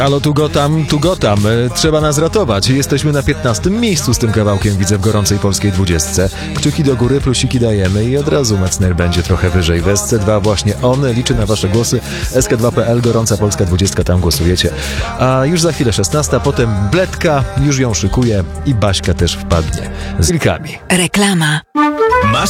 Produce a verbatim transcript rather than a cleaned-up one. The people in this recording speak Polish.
Alo, tu go tam, tu go tam. E, Trzeba nas ratować. Jesteśmy na piętnastym miejscu z tym kawałkiem, widzę, w gorącej polskiej dwudziestce. Kciuki do góry, plusiki dajemy i od razu Metzner będzie trochę wyżej. W S C dwa właśnie on liczy na wasze głosy. S K dwa kropka P L, gorąca polska dwudziestka, tam głosujecie. A już za chwilę szesnasta, potem Bledka, już ją szykuje i Baśka też wpadnie z wilkami. Reklama. Masz